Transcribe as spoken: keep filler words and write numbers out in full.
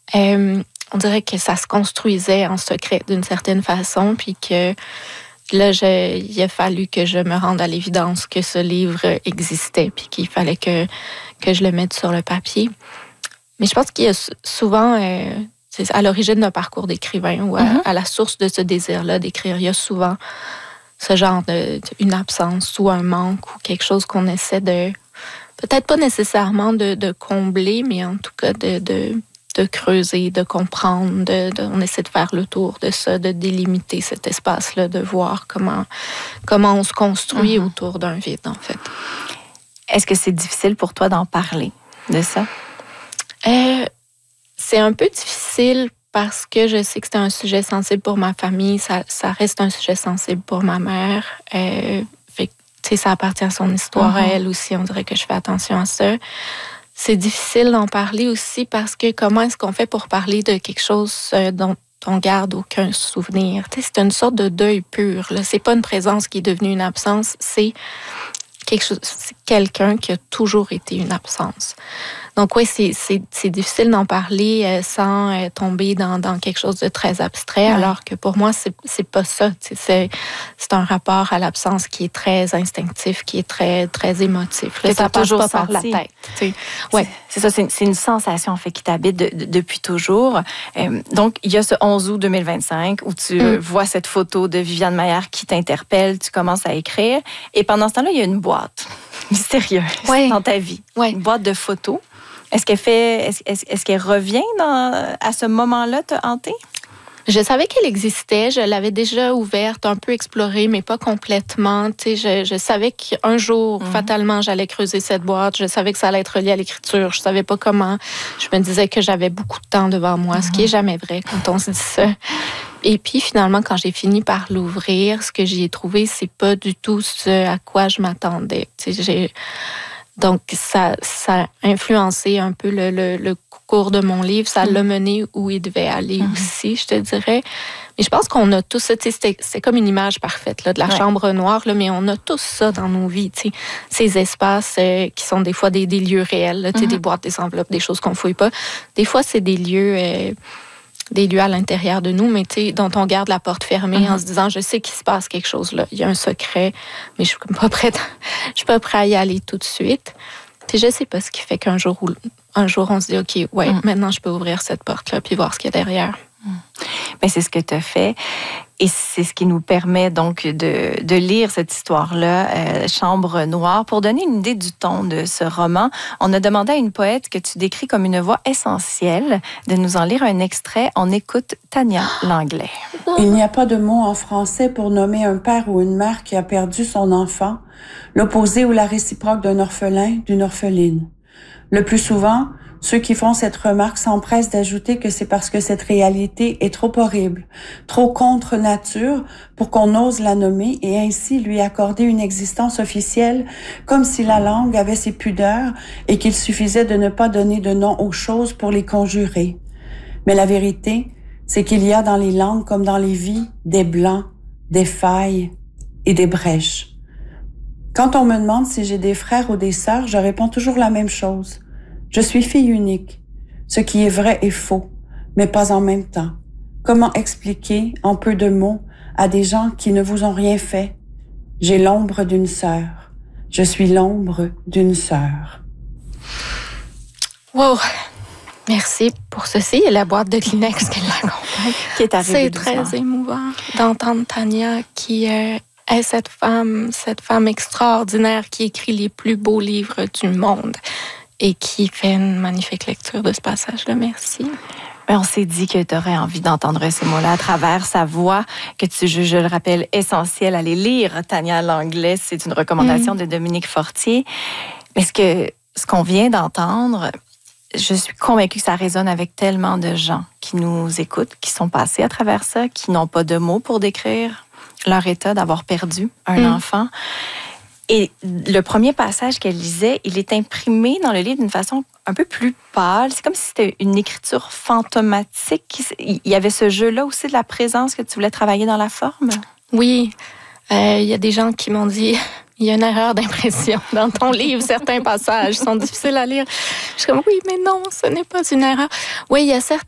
Euh, on dirait que ça se construisait en secret d'une certaine façon, puis que là, je, il a fallu que je me rende à l'évidence que ce livre existait, puis qu'il fallait que, que je le mette sur le papier. Mais je pense qu'il y a souvent, euh, c'est à l'origine d'un parcours d'écrivain ou à, mm-hmm. à la source de ce désir-là d'écrire, il y a souvent ce genre de, une absence ou un manque ou quelque chose qu'on essaie de, peut-être pas nécessairement de, de combler, mais en tout cas de, de, de creuser, de comprendre, de, de, on essaie de faire le tour de ça, de délimiter cet espace-là, de voir comment, comment on se construit mm-hmm. autour d'un vide, en fait. Est-ce que c'est difficile pour toi d'en parler, de ça? Euh, c'est un peu difficile parce que je sais que c'est un sujet sensible pour ma famille. Ça, ça reste un sujet sensible pour ma mère. Euh, fait que, tu sais, ça appartient à son histoire, mm-hmm. à elle aussi. On dirait que je fais attention à ça. C'est difficile d'en parler aussi parce que comment est-ce qu'on fait pour parler de quelque chose dont on garde aucun souvenir? Tu sais, c'est une sorte de deuil pur, là. C'est pas une présence qui est devenue une absence, c'est quelque chose, c'est quelqu'un qui a toujours été une absence. Donc oui, c'est, c'est, c'est difficile d'en parler euh, sans euh, tomber dans, dans quelque chose de très abstrait, ouais. alors que pour moi, c'est, c'est pas ça. C'est, c'est un rapport à l'absence qui est très instinctif, qui est très, très émotif. Là, ça passe toujours pas par la tête. Ouais. C'est, c'est ça, c'est, c'est une sensation en fait, qui t'habite de, de, depuis toujours. Euh, donc, il y a ce onze août deux mille vingt-cinq où tu mm. vois cette photo de Viviane Maillard qui t'interpelle, tu commences à écrire, et pendant ce temps-là, il y a une boîte mystérieuse ouais. dans ta vie. Ouais. Une boîte de photos. Est-ce qu'elle fait, est-ce, est-ce qu'elle revient dans, à ce moment-là te hanter? Je savais qu'elle existait. Je l'avais déjà ouverte, un peu explorée, mais pas complètement. Tu sais, je, je savais qu'un jour, mm-hmm. fatalement, j'allais creuser cette boîte. Je savais que ça allait être relié à l'écriture. Je savais pas comment. Je me disais que j'avais beaucoup de temps devant moi, mm-hmm. ce qui est jamais vrai quand on se dit ça. Et puis, finalement, quand j'ai fini par l'ouvrir, ce que j'y ai trouvé, c'est pas du tout ce à quoi je m'attendais. Tu sais, j'ai... Donc, ça, ça a influencé un peu le, le, le cours de mon livre. Ça l'a mené où il devait aller mm-hmm. aussi, je te dirais. Mais je pense qu'on a tous ça. C'est, c'est comme une image parfaite là, de la ouais. chambre noire, là, mais on a tous ça dans nos vies. T'sais. Ces espaces euh, qui sont des fois des, des lieux réels, là, mm-hmm. des boîtes, des enveloppes, des choses qu'on ne fouille pas. Des fois, c'est des lieux... Euh, des lieux à l'intérieur de nous, mais tu sais, dont on garde la porte fermée mm-hmm. en se disant, je sais qu'il se passe quelque chose là, il y a un secret, mais je suis pas prête, je suis pas prête à y aller tout de suite. Puis je sais pas ce qui fait qu'un jour, un jour on se dit, ok, ouais, mm. maintenant je peux ouvrir cette porte là, puis voir ce qu'il y a derrière. Mm. Mais c'est ce que tu as fait. Et c'est ce qui nous permet donc de, de lire cette histoire-là, euh, Chambre noire. Pour donner une idée du ton de ce roman, on a demandé à une poète que tu décris comme une voix essentielle de nous en lire un extrait. On écoute Tania Langlais. Il n'y a pas de mot en français pour nommer un père ou une mère qui a perdu son enfant, l'opposé ou la réciproque d'un orphelin, d'une orpheline. Le plus souvent, ceux qui font cette remarque s'empressent d'ajouter que c'est parce que cette réalité est trop horrible, trop contre nature pour qu'on ose la nommer et ainsi lui accorder une existence officielle comme si la langue avait ses pudeurs et qu'il suffisait de ne pas donner de nom aux choses pour les conjurer. Mais la vérité, c'est qu'il y a dans les langues comme dans les vies des blancs, des failles et des brèches. Quand on me demande si j'ai des frères ou des sœurs, je réponds toujours la même chose. Je suis fille unique. Ce qui est vrai est faux, mais pas en même temps. Comment expliquer, en peu de mots, à des gens qui ne vous ont rien fait? J'ai l'ombre d'une sœur. Je suis l'ombre d'une sœur. Wow! Merci pour ceci et la boîte de Kleenex qui l'accompagne. Qui est arrivée C'est doucement. Très émouvant d'entendre Tania qui euh, est cette femme, cette femme extraordinaire qui écrit les plus beaux livres du monde. Et qui fait une magnifique lecture de ce passage-là. Merci. Mais on s'est dit que tu aurais envie d'entendre ces mots-là à travers sa voix, que tu juges, je le rappelle, essentielle. Allez lire Tania Langlais, c'est une recommandation mm. de Dominique Fortier. Mais ce, que, ce qu'on vient d'entendre, je suis convaincue que ça résonne avec tellement de gens qui nous écoutent, qui sont passés à travers ça, qui n'ont pas de mots pour décrire leur état d'avoir perdu un mm. enfant. Et le premier passage qu'elle lisait, il est imprimé dans le livre d'une façon un peu plus pâle. C'est comme si c'était une écriture fantomatique. Il y avait ce jeu-là aussi de la présence que tu voulais travailler dans la forme. Oui. Euh, il y a des gens qui m'ont dit, il y a une erreur d'impression dans ton livre. Certains passages sont difficiles à lire. Je suis comme, oui, mais non, ce n'est pas une erreur. Oui, il y a certains